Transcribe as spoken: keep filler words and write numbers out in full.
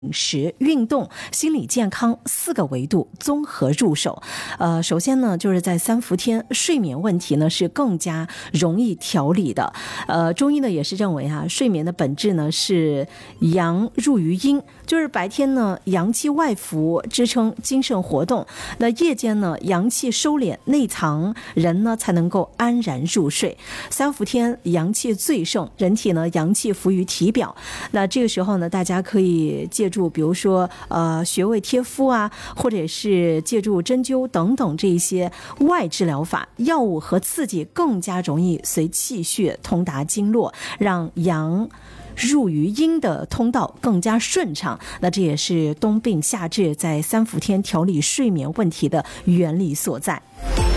饮食、运动、心理健康四个维度综合入手。呃，首先呢，就是在三伏天，睡眠问题呢是更加容易调理的。呃，中医呢也是认为啊，睡眠的本质呢是阳入于阴，就是白天呢阳气外浮，支撑精神活动；那夜间呢阳气收敛内藏，人呢才能够安然入睡。三伏天阳气最盛，人体呢阳气浮于体表，那这个时候呢，大家可以借助比如说呃穴位贴敷啊，或者是借助针灸等等这一些外治疗法，药物和刺激更加容易随气血通达经络，让阳入于阴的通道更加顺畅。那这也是冬病夏治在三伏天调理睡眠问题的原理所在。